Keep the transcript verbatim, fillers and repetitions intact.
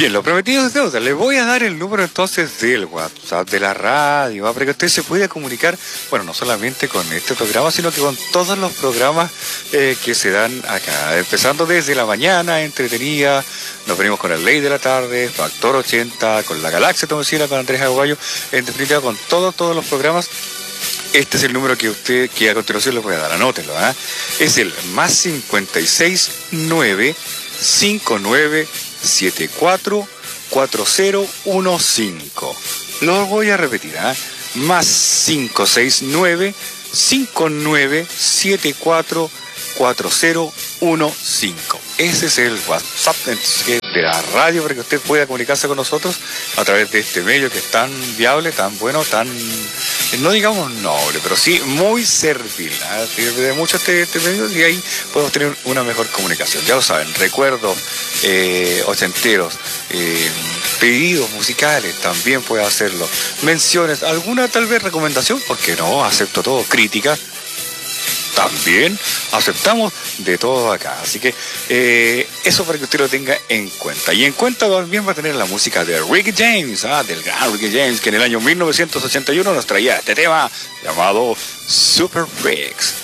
Bien, lo prometido es deuda. Le voy a dar el número entonces del WhatsApp de la radio, ¿ah? Para que usted se pueda comunicar, bueno, no solamente con este programa, sino que con todos los programas eh, que se dan acá. Empezando desde la mañana, entretenida, nos venimos con el Ley de la Tarde, Factor ochenta, con La Galaxia Tomecina, con Andrés Aguayo, en definitiva con todos, todos los programas. Este es el número que usted, que a continuación le voy a dar, anótelo, ¿eh? Es el más cincuenta y seis nueve cinco nueve siete cuatro cuatro cero uno cinco. Lo voy a repetir, ¿eh? Más cinco seis nueve cinco nueve siete cuatro cuatro cero uno cinco. Ese es el WhatsApp de la radio para que usted pueda comunicarse con nosotros a través de este medio que es tan viable, tan bueno, tan, no digamos noble, pero sí muy servil, ¿eh? Sirve de mucho este, este medio y ahí podemos tener una mejor comunicación. Ya lo saben, recuerdos eh, ochenteros, eh, pedidos musicales, también puede hacerlo. Menciones, alguna tal vez recomendación, porque no, acepto todo, críticas. También aceptamos de todo acá. Así que eh, eso para que usted lo tenga en cuenta. Y en cuenta también va a tener la música de Ricky James, ah, del gran Ricky James, que en el año mil novecientos ochenta y uno nos traía este tema llamado Super Freaks.